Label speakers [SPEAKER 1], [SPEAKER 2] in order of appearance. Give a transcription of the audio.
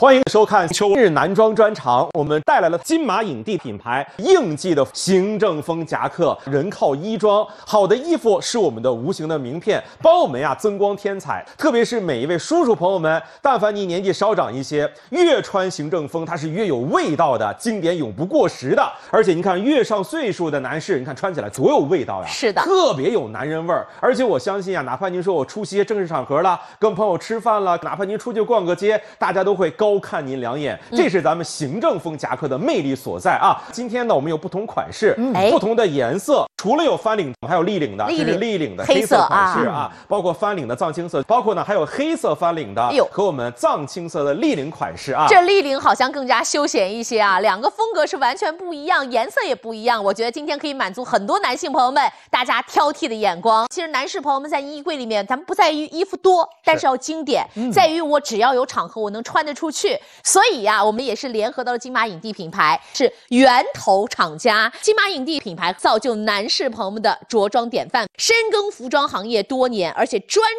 [SPEAKER 1] 欢迎收看秋日男装专场，我们带来了金马影帝品牌应季的行政风夹克，人靠衣装，好的衣服是我们的无形的名片，帮我们增光添彩。特别是每一位叔叔朋友们，但凡你年纪稍长一些，越穿行政风，它是越有味道的，经典永不过时的。而且你看，越上岁数的男士，你看穿起来多有味道呀，
[SPEAKER 2] 是的，
[SPEAKER 1] 特别有男人味儿。而且我相信哪怕您说我出席正式场合了，跟朋友吃饭了，哪怕您出去逛个街，大家都会高看您两眼。这是咱们行政风夹克的魅力所在啊！今天呢，我们有不同款式，不同的颜色，除了有翻领，还有立领的，这是立领的黑色款式啊，包括翻领的藏青色，包括呢还有黑色翻领的和我们藏青色的立领款式啊。
[SPEAKER 2] 这立领好像更加休闲一些啊，两个风格是完全不一样，颜色也不一样。我觉得今天可以满足很多男性朋友们大家挑剔的眼光。其实男士朋友们在衣柜里面，咱们不在于衣服多，但是要经典，在于我只要有场合我能穿得出去。所以呀，我们也是联合到了金马影帝品牌，是源头厂家。金马影帝品牌造就男士朋友们的着装典范，深耕服装行业多年，而且专